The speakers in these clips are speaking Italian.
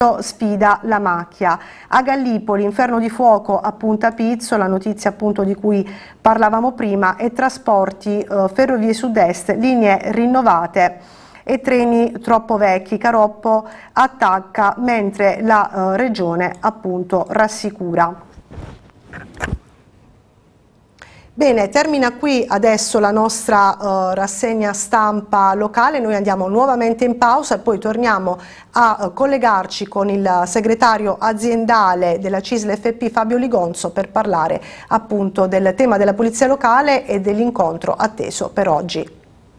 sfida la macchia. A Gallipoli, inferno di fuoco a Punta Pizzo, la notizia appunto di cui parlavamo prima, e trasporti, ferrovie sud-est, linee rinnovate e treni troppo vecchi. Caroppo attacca mentre la regione appunto rassicura. Bene, termina qui adesso la nostra rassegna stampa locale. Noi andiamo nuovamente in pausa e poi torniamo a collegarci con il segretario aziendale della CISL FP Fabio Ligonzo per parlare appunto del tema della polizia locale e dell'incontro atteso per oggi.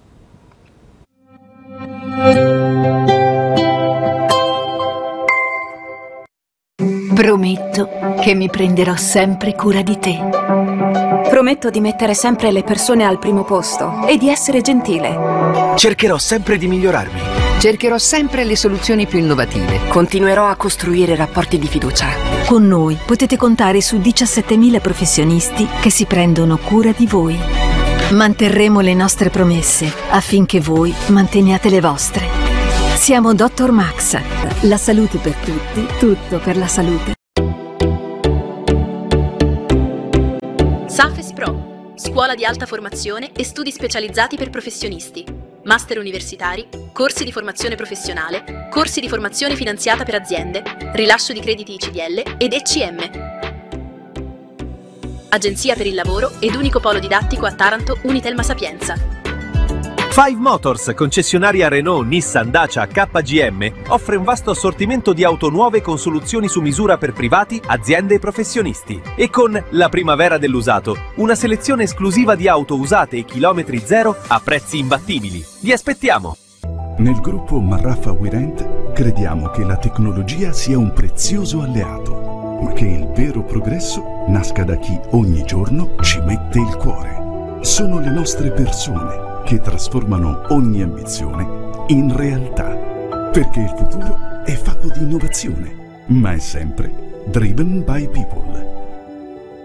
Prometto che mi prenderò sempre cura di te. Prometto di mettere sempre le persone al primo posto e di essere gentile. Cercherò sempre di migliorarmi. Cercherò sempre le soluzioni più innovative. Continuerò a costruire rapporti di fiducia. Con noi potete contare su 17.000 professionisti che si prendono cura di voi. Manterremo le nostre promesse affinché voi manteniate le vostre. Siamo Dr. Max. La salute per tutti, tutto per la salute. Safes Pro, scuola di alta formazione e studi specializzati per professionisti, master universitari, corsi di formazione professionale, corsi di formazione finanziata per aziende, rilascio di crediti CDL ed ECM. Agenzia per il lavoro ed unico polo didattico a Taranto Unitelma Sapienza. Five Motors, concessionaria Renault, Nissan, Dacia, KGM, offre un vasto assortimento di auto nuove con soluzioni su misura per privati, aziende e professionisti. E con la primavera dell'usato, una selezione esclusiva di auto usate e chilometri zero a prezzi imbattibili. Vi aspettiamo! Nel gruppo Marraffa Wirent crediamo che la tecnologia sia un prezioso alleato, ma che il vero progresso nasca da chi ogni giorno ci mette il cuore. Sono le nostre persone che trasformano ogni ambizione in realtà. Perché il futuro è fatto di innovazione, ma è sempre driven by people.